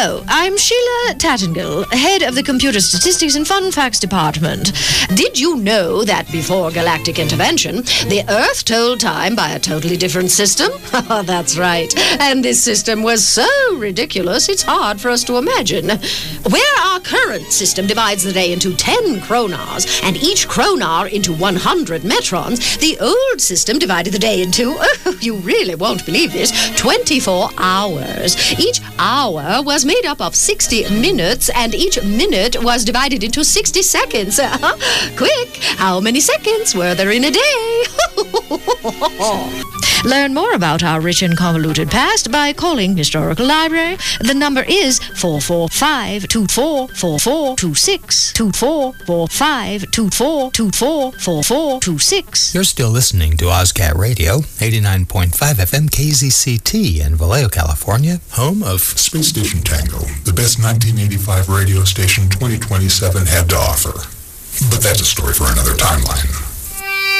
Hello, I'm Sheila Tattingill, head of the Computer Statistics and Fun Facts Department. Did you know that before galactic intervention, the Earth told time by a totally different system? That's right. And this system was so ridiculous, it's hard for us to imagine. Where our current system divides the day into 10 chronars, and each chronar into 100 metrons, the old system divided the day into, you really won't believe this, 24 hours. Each hour was made up of 60 minutes, and each minute was divided into 60 seconds. Quick, how many seconds were there in a day? Learn more about our rich and convoluted past by calling Historical Library. The number is 445-2444-26, 2445-2444-4426. You're still listening to OzCat Radio, 89.5 FM KZCT in Vallejo, California, home of Space Station Tango, the best 1985 radio station 2027 had to offer. But that's a story for another timeline.